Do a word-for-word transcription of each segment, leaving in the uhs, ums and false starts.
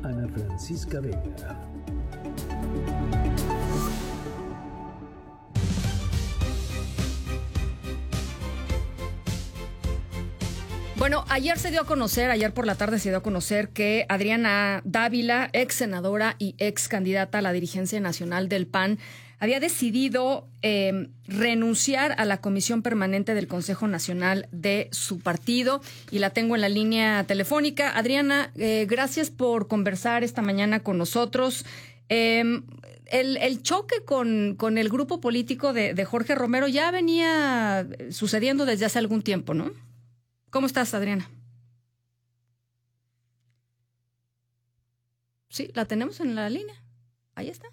Ana Francisca Vega. Bueno, ayer se dio a conocer, ayer por la tarde se dio a conocer que Adriana Dávila, ex senadora y ex candidata a la dirigencia nacional del P A N, había decidido eh, renunciar a la comisión permanente del Consejo Nacional de su partido, y la tengo en la línea telefónica. Adriana, eh, gracias por conversar esta mañana con nosotros. Eh, el, el choque con, con el grupo político de, de Jorge Romero ya venía sucediendo desde hace algún tiempo, ¿no? ¿Cómo estás, Adriana? Sí, la tenemos en la línea. Ahí está.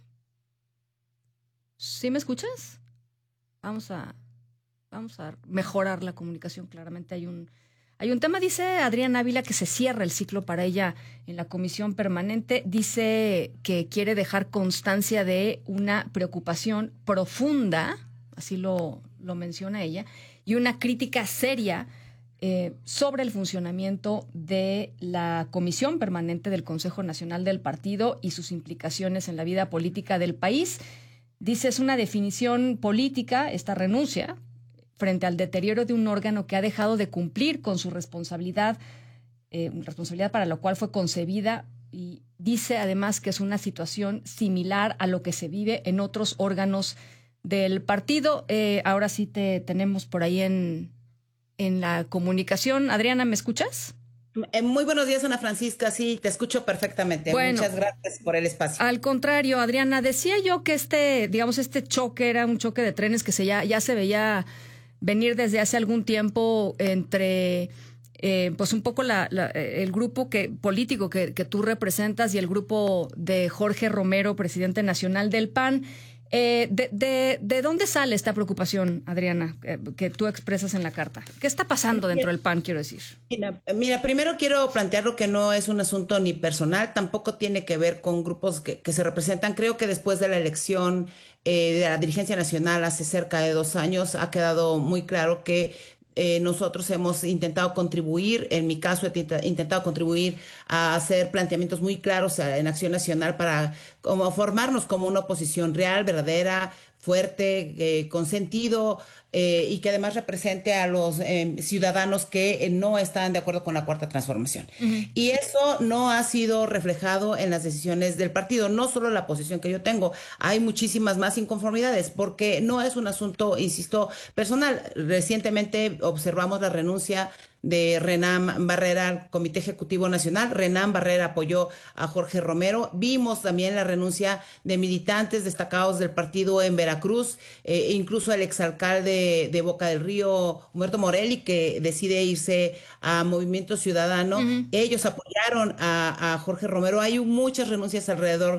¿Sí me escuchas? Vamos a, vamos a mejorar la comunicación. Claramente hay un, hay un tema. Dice Adriana Ávila que se cierra el ciclo para ella en la comisión permanente. Dice que quiere dejar constancia de una preocupación profunda, así lo, lo menciona ella, y una crítica seria Eh, sobre el funcionamiento de la Comisión Permanente del Consejo Nacional del Partido y sus implicaciones en la vida política del país. Dice, es una definición política, esta renuncia, frente al deterioro de un órgano que ha dejado de cumplir con su responsabilidad, eh, responsabilidad para la cual fue concebida, y dice además que es una situación similar a lo que se vive en otros órganos del partido. Eh, ahora sí te tenemos por ahí en... en la comunicación. Adriana, ¿me escuchas? Muy buenos días, Ana Francisca. Sí, te escucho perfectamente. Bueno, muchas gracias por el espacio. Al contrario, Adriana, decía yo que este, digamos, este choque era un choque de trenes que se ya, ya se veía venir desde hace algún tiempo entre, eh, pues un poco la, la, el grupo que, político que, que tú representas y el grupo de Jorge Romero, presidente nacional del P A N. Eh, de, de, ¿De dónde sale esta preocupación, Adriana, eh, que tú expresas en la carta? ¿Qué está pasando dentro del P A N, quiero decir? Mira, mira, primero quiero plantearlo que no es un asunto ni personal, tampoco tiene que ver con grupos que, que se representan. Creo que después de la elección eh, de la dirigencia nacional hace cerca de dos años ha quedado muy claro que Eh, nosotros hemos intentado contribuir, en mi caso he intentado contribuir a hacer planteamientos muy claros en Acción Nacional para como formarnos como una oposición real, verdadera, fuerte, eh, con sentido, eh, y que además represente a los eh, ciudadanos que eh, no están de acuerdo con la Cuarta Transformación. Uh-huh. Y eso no ha sido reflejado en las decisiones del partido, no solo la posición que yo tengo, hay muchísimas más inconformidades, porque no es un asunto, insisto, personal. Recientemente observamos la renuncia de Renán Barrera al Comité Ejecutivo Nacional. Renán Barrera apoyó a Jorge Romero. Vimos también la renuncia de militantes destacados del partido en Veracruz, eh, incluso el exalcalde de Boca del Río, Humberto Morelli, que decide irse a Movimiento Ciudadano. Uh-huh. Ellos apoyaron a, a Jorge Romero. Hay muchas renuncias alrededor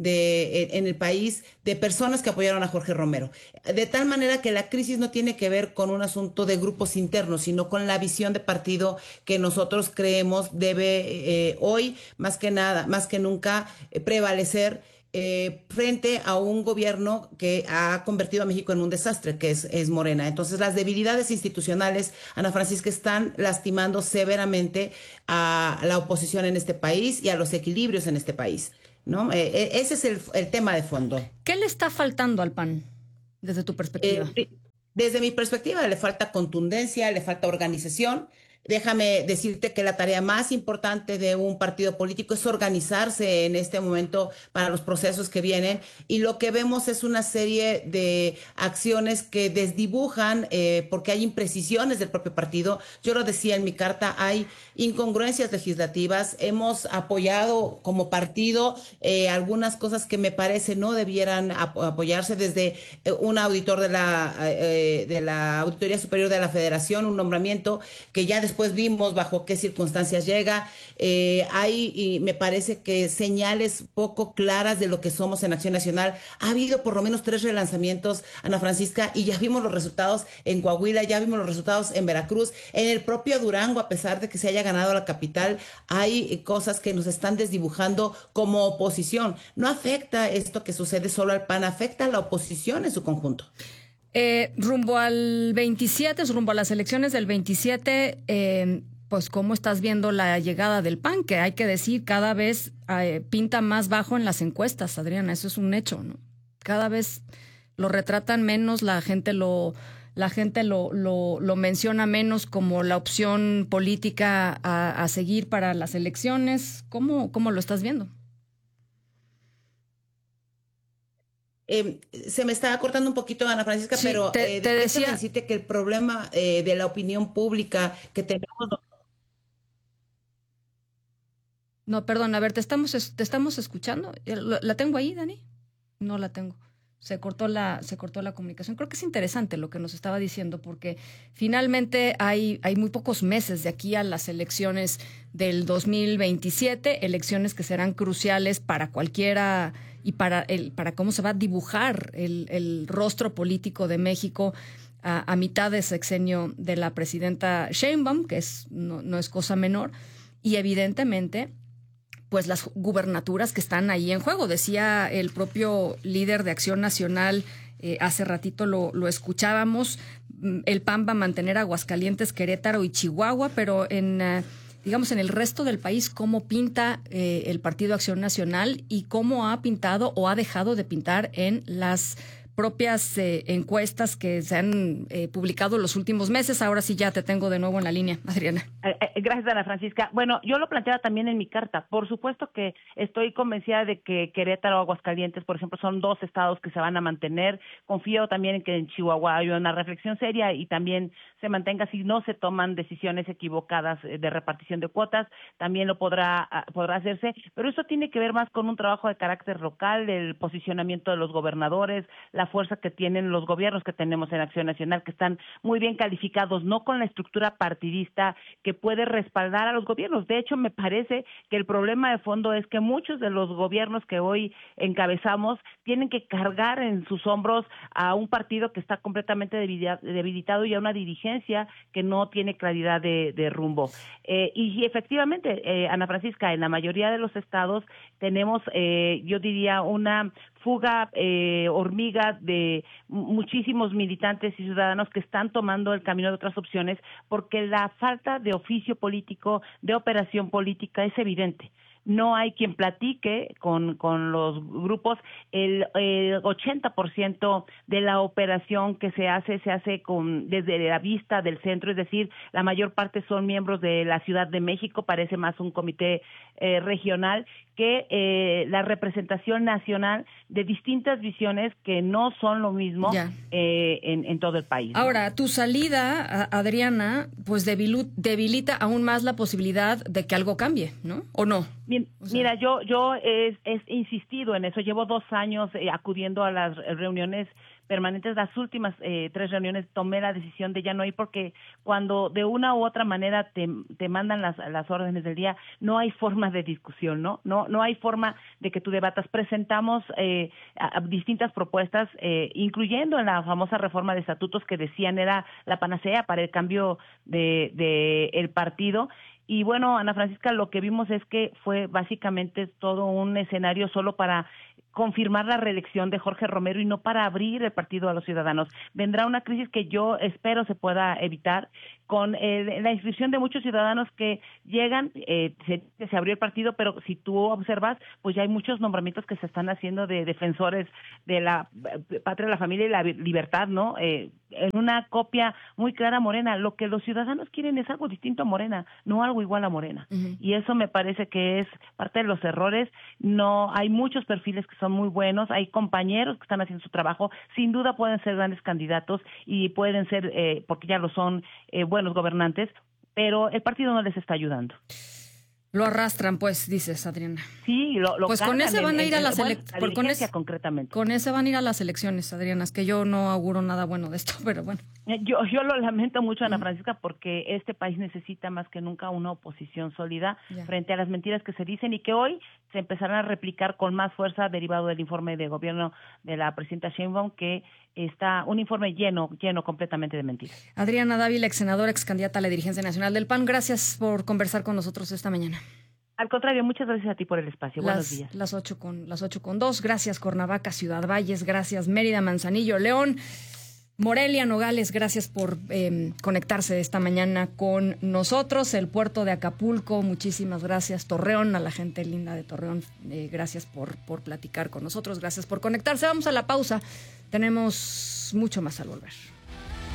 de en, en el país de personas que apoyaron a Jorge Romero. De tal manera que la crisis no tiene que ver con un asunto de grupos internos, sino con la visión de partido que nosotros creemos debe eh, hoy, más que nada, más que nunca, eh, prevalecer eh, frente a un gobierno que ha convertido a México en un desastre, que es, es Morena. Entonces, las debilidades institucionales, Ana Francisca, están lastimando severamente a la oposición en este país y a los equilibrios en este país, ¿no? Eh, ese es el, el tema de fondo. ¿Qué le está faltando al P A N desde tu perspectiva? Eh, desde mi perspectiva le falta contundencia, le falta organización. Déjame decirte que la tarea más importante de un partido político es organizarse en este momento para los procesos que vienen, y lo que vemos es una serie de acciones que desdibujan eh, porque hay imprecisiones del propio partido. Yo lo decía en mi carta, hay incongruencias legislativas. Hemos apoyado como partido eh, algunas cosas que me parece no debieran ap- apoyarse, desde eh, un auditor de la, eh, de la Auditoría Superior de la Federación, un nombramiento que ya después Después vimos bajo qué circunstancias llega. Eh, hay, y me parece que señales poco claras de lo que somos en Acción Nacional. Ha habido por lo menos tres relanzamientos, Ana Francisca, y ya vimos los resultados en Coahuila, ya vimos los resultados en Veracruz, en el propio Durango, a pesar de que se haya ganado la capital, hay cosas que nos están desdibujando como oposición. No afecta esto que sucede solo al P A N, afecta a la oposición en su conjunto. Eh, rumbo al veintisiete, rumbo a las elecciones del veintisiete, eh, pues cómo estás viendo la llegada del P A N, que hay que decir cada vez eh, pinta más bajo en las encuestas, Adriana, eso es un hecho, ¿no? Cada vez lo retratan menos, la gente lo la gente lo, lo, lo menciona menos como la opción política a, a seguir para las elecciones. ¿Cómo, cómo lo estás viendo? Eh, se me está cortando un poquito, Ana Francisca, Sí, pero te, eh, te déjame decía, decirte que el problema eh, de la opinión pública que tenemos. no, perdón, a ver, te estamos, es- te estamos escuchando. ¿La la tengo ahí, Dani? No la tengo. Se cortó la, se cortó la comunicación. Creo que es interesante lo que nos estaba diciendo, porque finalmente hay, hay muy pocos meses de aquí a las elecciones del dos mil veintisiete, elecciones que serán cruciales para cualquiera y para el, para cómo se va a dibujar el, el rostro político de México a, a mitad de sexenio de la presidenta Sheinbaum, que es, no, no es cosa menor, y evidentemente pues las gubernaturas que están ahí en juego. Decía el propio líder de Acción Nacional, eh, hace ratito lo, lo escuchábamos, mm, el P A N va a mantener Aguascalientes, Querétaro y Chihuahua, pero en, eh, digamos, en el resto del país, ¿cómo pinta eh, el Partido Acción Nacional y cómo ha pintado o ha dejado de pintar en las propias eh, encuestas que se han eh, publicado los últimos meses? Ahora sí ya te tengo de nuevo en la línea, Adriana. Eh, eh, Gracias, Ana Francisca. Bueno, yo lo planteaba también en mi carta. Por supuesto que estoy convencida de que Querétaro o Aguascalientes, por ejemplo, son dos estados que se van a mantener. Confío también en que en Chihuahua haya una reflexión seria y también se mantenga si no se toman decisiones equivocadas eh, de repartición de cuotas. También lo podrá, ah, podrá hacerse. Pero eso tiene que ver más con un trabajo de carácter local, el posicionamiento de los gobernadores, la fuerza que tienen los gobiernos que tenemos en Acción Nacional, que están muy bien calificados, no con la estructura partidista que puede respaldar a los gobiernos. De hecho, me parece que el problema de fondo es que muchos de los gobiernos que hoy encabezamos tienen que cargar en sus hombros a un partido que está completamente debilitado y a una dirigencia que no tiene claridad de, de rumbo. Eh, y, y efectivamente, eh, Ana Francisca, en la mayoría de los estados tenemos, eh, yo diría, una fuga eh, hormiga de muchísimos militantes y ciudadanos que están tomando el camino de otras opciones porque la falta de oficio político, de operación política es evidente. No hay quien platique con, con los grupos. El, el ochenta por ciento de la operación que se hace, se hace con desde la vista del centro, es decir, la mayor parte son miembros de la Ciudad de México, parece más un comité eh, regional, que eh, la representación nacional de distintas visiones que no son lo mismo eh, en, en todo el país, ¿no? Ahora, tu salida, Adriana, pues debilu- debilita aún más la posibilidad de que algo cambie, ¿no? ¿O no? Mira, o sea, mira yo yo he, he insistido en eso. Llevo dos años eh, acudiendo a las reuniones permanentes. Las últimas eh, tres reuniones tomé la decisión de ya no ir porque cuando de una u otra manera te, te mandan las, las órdenes del día, no hay forma de discusión, ¿no? No no hay forma de que tú debatas. Presentamos eh, a, a distintas propuestas, eh, incluyendo en la famosa reforma de estatutos que decían era la panacea para el cambio de, de el partido. Y bueno, Ana Francisca, lo que vimos es que fue básicamente todo un escenario solo para confirmar la reelección de Jorge Romero y no para abrir el partido a los ciudadanos. Vendrá una crisis que yo espero se pueda evitar con eh, la inscripción de muchos ciudadanos que llegan, eh, se, se abrió el partido, pero si tú observas, pues ya hay muchos nombramientos que se están haciendo de defensores de la patria, la familia y la libertad, ¿no? Eh, en una copia muy clara a Morena. Lo que los ciudadanos quieren es algo distinto a Morena, no algo igual a Morena. Uh-huh. Y eso me parece que es parte de los errores. No hay muchos perfiles que son muy buenos, hay compañeros que están haciendo su trabajo, sin duda pueden ser grandes candidatos y pueden ser, eh, porque ya lo son, eh, buenos gobernantes, pero el partido no les está ayudando. Lo arrastran, pues, dices, Adriana. Sí, lo, lo Pues con ese van a ir a las elecciones. Con ese concretamente. Con ese van a ir a las elecciones, Adriana. Es que yo no auguro nada bueno de esto, pero bueno. Yo, yo lo lamento mucho, Ana Francisca, porque este país necesita más que nunca una oposición sólida yeah. frente a las mentiras que se dicen y que hoy se empezarán a replicar con más fuerza derivado del informe de gobierno de la presidenta Sheinbaum, que está un informe lleno, lleno completamente de mentiras. Adriana Dávila, ex senadora, ex candidata a la dirigencia nacional del P A N, gracias por conversar con nosotros esta mañana. Al contrario, muchas gracias a ti por el espacio. Las, Buenos días. Las ocho con las ocho con dos. Gracias, Cuernavaca, Ciudad Valles. Gracias, Mérida, Manzanillo, León. Morelia, Nogales, gracias por eh, conectarse esta mañana con nosotros. El puerto de Acapulco, muchísimas gracias. Torreón, a la gente linda de Torreón, eh, gracias por, por platicar con nosotros, gracias por conectarse. Vamos a la pausa, tenemos mucho más al volver.